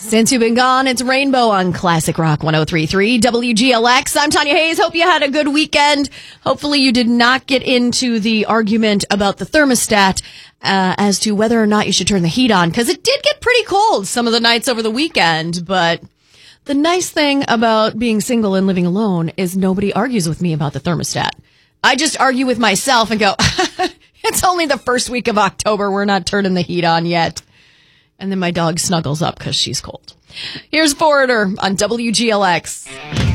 Since you've been gone, it's Rainbow on Classic Rock 103.3 WGLX. I'm Tanya Hayes. Hope you had a good weekend. Hopefully you did not get into the argument about the thermostat as to whether or not you should turn the heat on, because it did get pretty cold some of the nights over the weekend. But the nice thing about being single and living alone is nobody argues with me about the thermostat. I just argue with myself and go, it's only the first week of October. We're not turning the heat on yet. And then my dog snuggles up because she's cold. Here's Foreigner on WGLX.